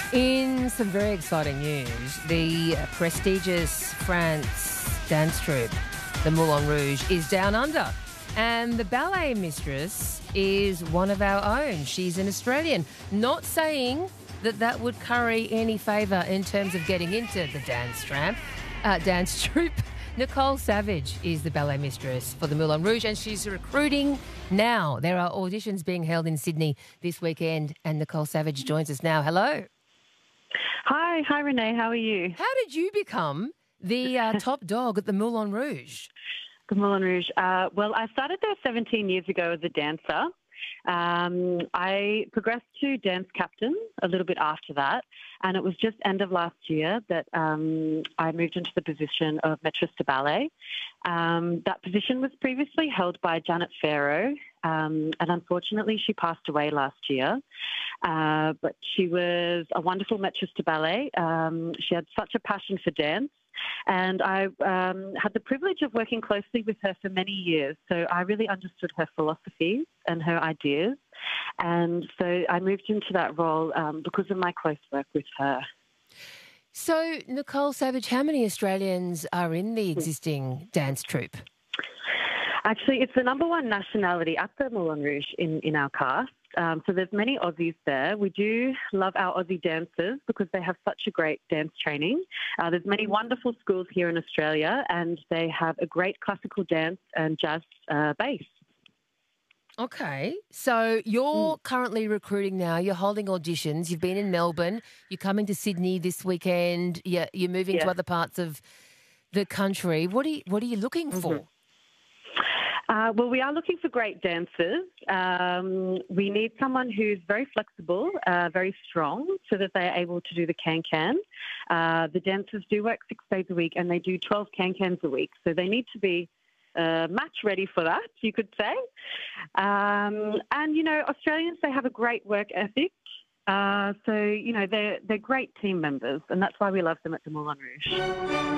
In some very exciting news, the prestigious France dance troupe, the Moulin Rouge, is down under. And the ballet mistress is one of our own. She's an Australian. Not saying that that would curry any favour in terms of getting into the dance troupe. Nicole Savage is the ballet mistress for the Moulin Rouge, and she's recruiting now. There are auditions being held in Sydney this weekend, and Nicole Savage joins us now. Hello. Hi, Renee. How are you? How did you become the top dog at the Moulin Rouge? The Moulin Rouge. Well, I started there 17 years ago as a dancer. I progressed to dance captain a little bit after that, and it was just end of last year that I moved into the position of maîtresse de ballet. That position was previously held by Janet Farrow, and unfortunately she passed away last year. But she was a wonderful maîtresse de ballet. She had such a passion for dance. And I had the privilege of working closely with her for many years. So I really understood her philosophies and her ideas. And so I moved into that role because of my close work with her. So, Nicole Savage, how many Australians are in the existing dance troupe? Actually, it's the number one nationality at the Moulin Rouge in our cast. So there's many Aussies there. We do love our Aussie dancers because they have such a great dance training. There's many wonderful schools here in Australia, and they have a great classical dance and jazz base. Okay, so you're currently recruiting now. You're holding auditions. You've been in Melbourne. You're coming to Sydney this weekend. You're moving to other parts of the country. What are you looking for? Well, we are looking for great dancers. We need someone who's very flexible, very strong, so that they are able to do the can-can. The dancers do work 6 days a week, and they do 12 can-cans a week, so they need to be match ready for that, you could say. And, Australians, they have a great work ethic. So, they're great team members, and that's why we love them at the Moulin Rouge.